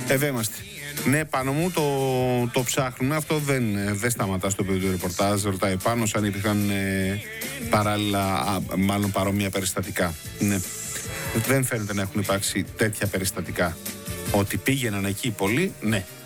Εδώ είμαστε. Ναι, πάνω μου το ψάχνουμε. Αυτό δεν σταματά στο πεδίο του ρεπορτάζ. Ρωτάει πάνω αν υπήρχαν παράλληλα, μάλλον παρόμοια περιστατικά. Ναι. Δεν φαίνεται να έχουν υπάρξει τέτοια περιστατικά. Ότι πήγαιναν εκεί πολλοί, ναι.